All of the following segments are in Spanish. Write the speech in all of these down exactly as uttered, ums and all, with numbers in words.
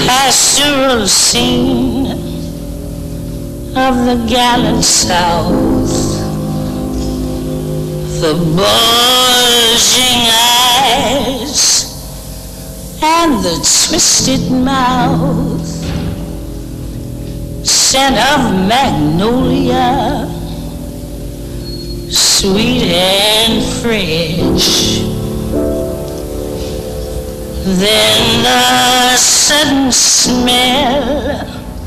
pastoral scene of the gallant South, the bulging eyes and the twisted mouth, scent of magnolia, sweet and fresh. Then the sudden smell.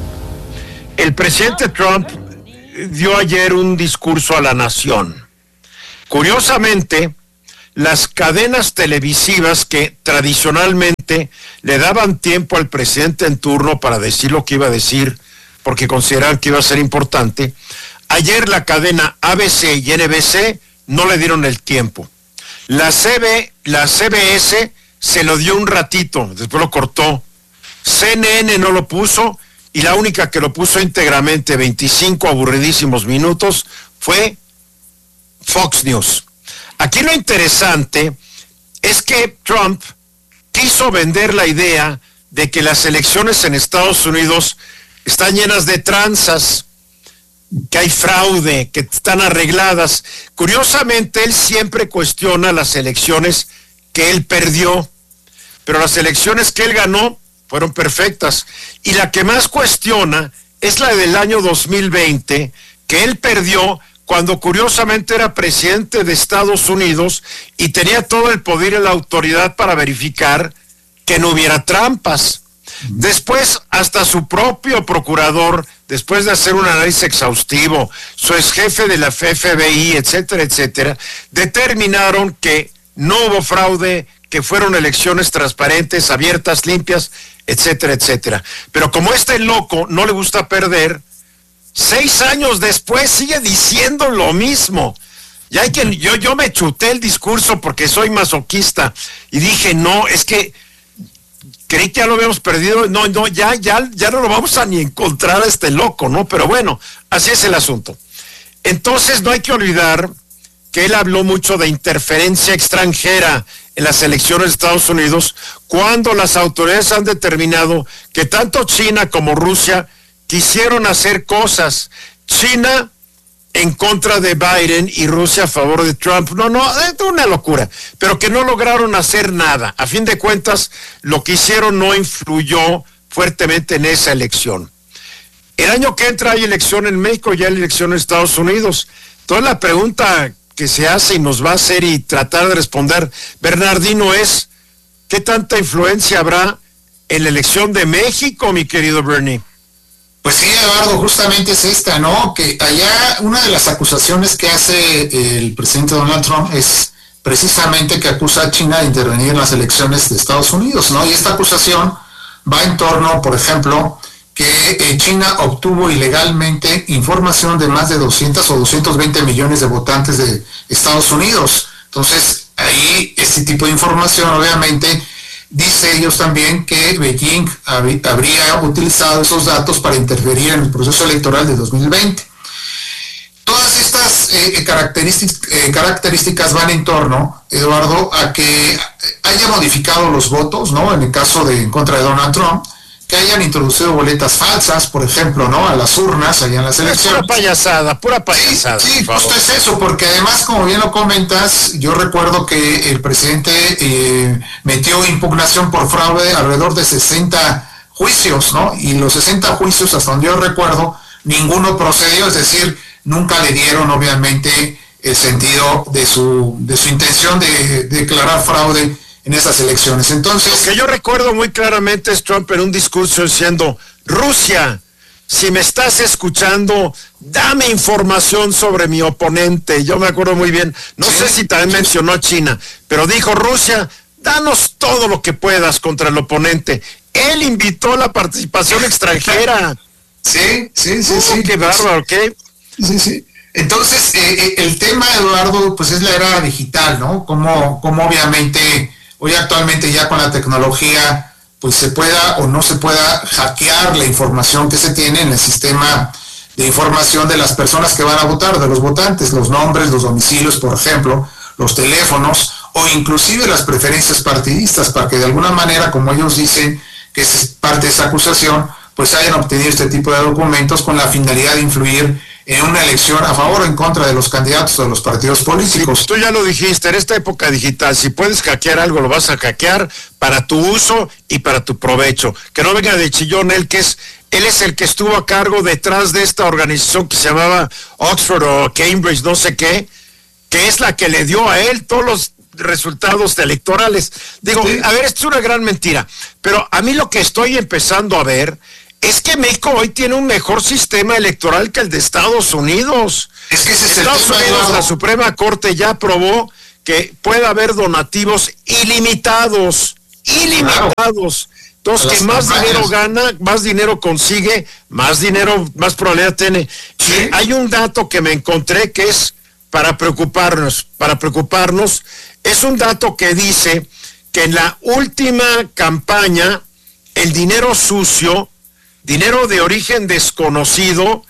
El presidente Trump dio ayer un discurso a la nación. Curiosamente, las cadenas televisivas que tradicionalmente le daban tiempo al presidente en turno para decir lo que iba a decir, porque consideraban que iba a ser importante, ayer la cadena A B C y N B C no le dieron el tiempo. La C B, la C B S se lo dio un ratito, después lo cortó. C N N no lo puso, y la única que lo puso íntegramente, veinticinco aburridísimos minutos, fue Fox News. Aquí lo interesante es que Trump quiso vender la idea de que las elecciones en Estados Unidos están llenas de tranzas, que hay fraude, que están arregladas. Curiosamente, él siempre cuestiona las elecciones que él perdió, pero las elecciones que él ganó fueron perfectas. Y la que más cuestiona es la del año dos mil veinte, que él perdió cuando curiosamente era presidente de Estados Unidos y tenía todo el poder y la autoridad para verificar que no hubiera trampas. Después, hasta su propio procurador, después de hacer un análisis exhaustivo, su ex jefe de la F B I, etcétera, etcétera, determinaron que no hubo fraude, que fueron elecciones transparentes, abiertas, limpias, etcétera, etcétera. Pero como este loco no le gusta perder, seis años después sigue diciendo lo mismo. Y hay que, yo, yo me chuté el discurso porque soy masoquista y dije, no, es que creí que ya lo habíamos perdido. No, no, ya, ya, ya no lo vamos a ni encontrar a este loco, ¿no? Pero bueno, así es el asunto. Entonces no hay que olvidar que él habló mucho de interferencia extranjera en las elecciones de Estados Unidos, cuando las autoridades han determinado que tanto China como Rusia quisieron hacer cosas. China en contra de Biden y Rusia a favor de Trump. No, no, es una locura, pero que no lograron hacer nada. A fin de cuentas, lo que hicieron no influyó fuertemente en esa elección. El año que entra hay elección en México y hay elección en Estados Unidos. Entonces la pregunta que se hace y nos va a hacer y tratar de responder Bernardino es, ¿qué tanta influencia habrá en la elección de México, mi querido Bernie? Pues sí, Eduardo, justamente es esta, ¿no? Que allá una de las acusaciones que hace el presidente Donald Trump es precisamente que acusa a China de intervenir en las elecciones de Estados Unidos, ¿no? Y esta acusación va en torno, por ejemplo, que eh, China obtuvo ilegalmente información de más de doscientos o doscientos veinte millones de votantes de Estados Unidos. Entonces, ahí este tipo de información, obviamente, dice ellos también que Beijing hab- habría utilizado esos datos para interferir en el proceso electoral de dos mil veinte. Todas estas eh, características, eh, características van en torno, Eduardo, a que haya modificado los votos, ¿no? En el caso de en contra de Donald Trump, que hayan introducido boletas falsas, por ejemplo, ¿no? A las urnas, allá en las elecciones. Pura payasada, pura payasada. Sí, sí, justo es eso, porque además, como bien lo comentas, yo recuerdo que el presidente eh, metió impugnación por fraude alrededor de sesenta juicios, ¿no? Y los sesenta juicios, hasta donde yo recuerdo, ninguno procedió, es decir, nunca le dieron, obviamente, el sentido de su, de su intención de, de declarar fraude en esas elecciones. Entonces, lo que yo recuerdo muy claramente es Trump en un discurso diciendo, Rusia, si me estás escuchando, dame información sobre mi oponente. Yo me acuerdo muy bien, no sí, sé si también mencionó a China, pero dijo, Rusia, danos todo lo que puedas contra el oponente. Él invitó la participación extranjera. Sí, sí, sí, uh, sí. Qué bárbaro, ¿qué? Sí, sí. Entonces, eh, el tema, Eduardo, pues es la era digital, ¿no? Como, como obviamente hoy actualmente ya con la tecnología, pues se pueda o no se pueda hackear la información que se tiene en el sistema de información de las personas que van a votar, de los votantes, los nombres, los domicilios, por ejemplo, los teléfonos, o inclusive las preferencias partidistas, para que de alguna manera, como ellos dicen, que es parte de esa acusación, pues hayan obtenido este tipo de documentos con la finalidad de influir en una elección a favor o en contra de los candidatos o de los partidos políticos. Sí, tú ya lo dijiste, en esta época digital, si puedes hackear algo, lo vas a hackear para tu uso y para tu provecho. Que no venga de chillón él, que es, él es el que estuvo a cargo detrás de esta organización que se llamaba Oxford o Cambridge, no sé qué, que es la que le dio a él todos los resultados electorales. Digo, sí. A ver, esto es una gran mentira, pero a mí lo que estoy empezando a ver es que México hoy tiene un mejor sistema electoral que el de Estados Unidos. Es que ese es Estados el tema, Unidos, Eduardo. la Suprema Corte ya aprobó que puede haber donativos ilimitados, ilimitados. Claro. Entonces, que más campañas. dinero gana, más dinero consigue, más dinero, más probabilidad tiene. ¿Sí? Y hay un dato que me encontré que es para preocuparnos, para preocuparnos, es un dato que dice que en la última campaña, el dinero sucio, dinero de origen desconocido,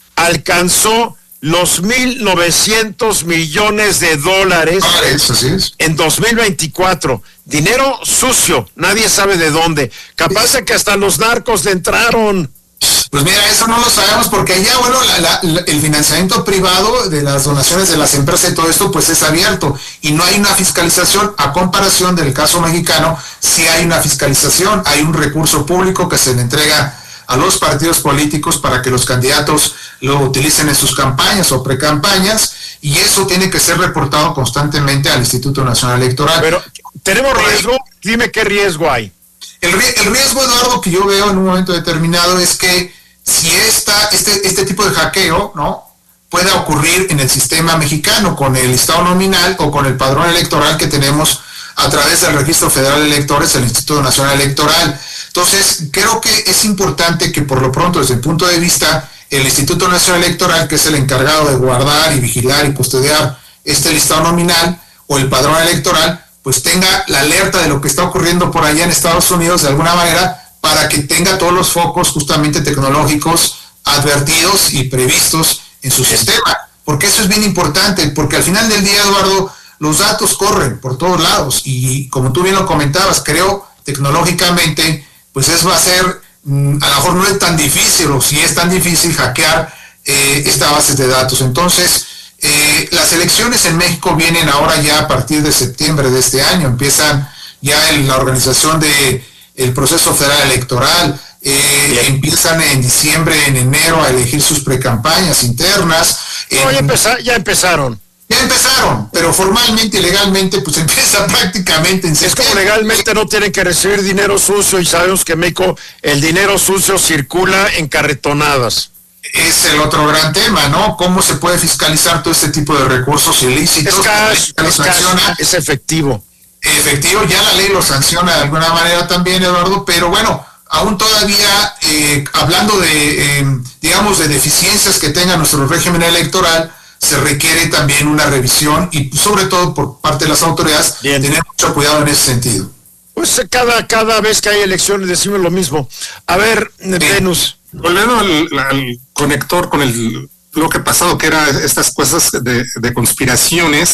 alcanzó los mil novecientos millones de dólares ah, eso sí es. en dos mil veinticuatro. Dinero sucio, nadie sabe de dónde. Capaz de que hasta los narcos le entraron. Pues mira, eso no lo sabemos porque allá, bueno, la, la, la, el financiamiento privado de las donaciones de las empresas y todo esto, pues es abierto y no hay una fiscalización a comparación del caso mexicano. Sí hay una fiscalización, hay un recurso público que se le entrega a los partidos políticos para que los candidatos lo utilicen en sus campañas o precampañas, y eso tiene que ser reportado constantemente al Instituto Nacional Electoral. Pero, ¿tenemos riesgo? Dime qué riesgo hay. El, el riesgo, Eduardo, que yo veo en un momento determinado es que si esta, este, este tipo de hackeo, ¿no?, pueda ocurrir en el sistema mexicano con el listado nominal o con el padrón electoral que tenemos a través del Registro Federal de Electores, el Instituto Nacional Electoral. Entonces, creo que es importante que por lo pronto, desde el punto de vista, el Instituto Nacional Electoral, que es el encargado de guardar y vigilar y custodiar este listado nominal o el padrón electoral, pues tenga la alerta de lo que está ocurriendo por allá en Estados Unidos de alguna manera, para que tenga todos los focos justamente tecnológicos advertidos y previstos en su sistema. Porque eso es bien importante, porque al final del día, Eduardo, los datos corren por todos lados y como tú bien lo comentabas, creo tecnológicamente, pues eso va a ser, mmm, a lo mejor no es tan difícil, o si es tan difícil hackear eh, esta base de datos. Entonces, eh, las elecciones en México vienen ahora ya a partir de septiembre de este año, empiezan ya en la organización de el proceso federal electoral, eh, empiezan en diciembre, en enero a elegir sus precampañas internas. No, en, ya, empezar, ya empezaron. Ya empezaron, pero formalmente y legalmente pues empieza prácticamente en septiembre. Es como legalmente no tienen que recibir dinero sucio y sabemos que en México el dinero sucio circula en carretonadas. Es el otro gran tema, ¿no? ¿Cómo se puede fiscalizar todo este tipo de recursos ilícitos? Es cash, es, cash, es efectivo. Efectivo, ya la ley lo sanciona de alguna manera también, Eduardo, pero bueno, aún todavía eh, hablando de, eh, digamos, de deficiencias que tenga nuestro régimen electoral, se requiere también una revisión y sobre todo por parte de las autoridades Bien. tener mucho cuidado en ese sentido. Pues cada, cada vez que hay elecciones decimos lo mismo. A ver, Bien. Venus. Volviendo al, al conector con el bloque pasado, que era estas cosas de, de conspiraciones,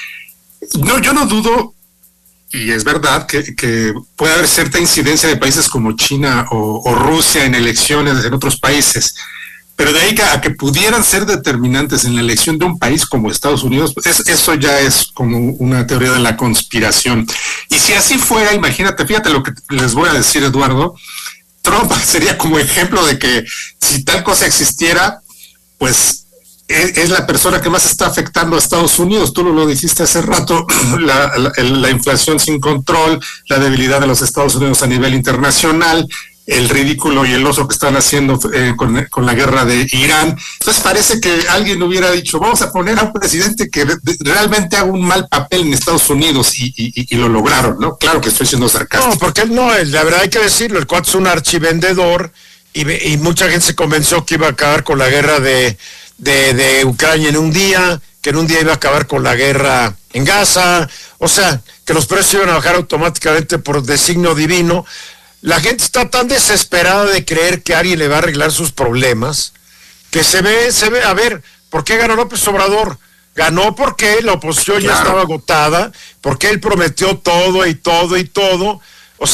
no, yo no dudo, y es verdad, que, que puede haber cierta incidencia de países como China o, o Rusia en elecciones en otros países. Pero de ahí a que pudieran ser determinantes en la elección de un país como Estados Unidos, es, eso ya es como una teoría de la conspiración. Y si así fuera, imagínate, fíjate lo que les voy a decir, Eduardo, Trump sería como ejemplo de que si tal cosa existiera, pues es, es la persona que más está afectando a Estados Unidos. Tú lo dijiste hace rato, la, la, la inflación sin control, la debilidad de los Estados Unidos a nivel internacional, el ridículo y el oso que están haciendo eh, con, con la guerra de Irán. Entonces parece que alguien hubiera dicho, vamos a poner a un presidente que re realmente haga un mal papel en Estados Unidos y, y, y lo lograron, ¿no? Claro que estoy siendo sarcástico. No, porque él no, la verdad hay que decirlo, el cuate es un archivendedor y, y mucha gente se convenció que iba a acabar con la guerra de, de, de Ucrania en un día, que en un día iba a acabar con la guerra en Gaza, o sea, que los precios iban a bajar automáticamente por designio divino. La gente está tan desesperada de creer que alguien le va a arreglar sus problemas, que se ve, se ve, a ver, ¿por qué ganó López Obrador? Ganó porque la oposición claro. ya estaba agotada, porque él prometió todo y todo y todo. O sea,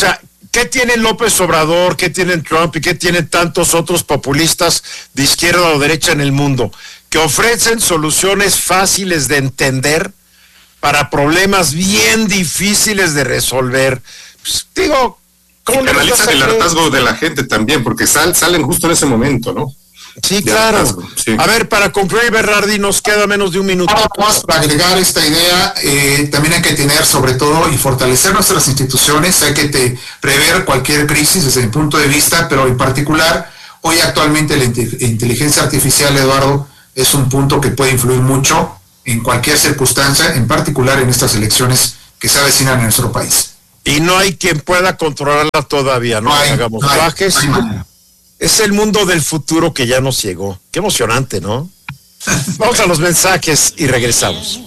¿qué tiene López Obrador, qué tienen Trump y qué tienen tantos otros populistas de izquierda o derecha en el mundo? Que ofrecen soluciones fáciles de entender para problemas bien difíciles de resolver. Pues, digo, ¿cómo le analizan el hartazgo de la gente también? Porque sal, salen justo en ese momento, ¿no? Sí, claro. Sí. A ver, para concluir, Berardi, nos queda menos de un minuto. Vamos a agregar esta idea. Eh, también hay que tener, sobre todo, y fortalecer nuestras instituciones. Hay que te, prever cualquier crisis desde mi punto de vista, pero en particular, hoy actualmente la inteligencia artificial, Eduardo, es un punto que puede influir mucho en cualquier circunstancia, en particular en estas elecciones que se avecinan en nuestro país. Y no hay quien pueda controlarla todavía, no, no hay, hagamos no bajes. No es el mundo del futuro que ya nos llegó. Qué emocionante, ¿no? Vamos a los mensajes y regresamos.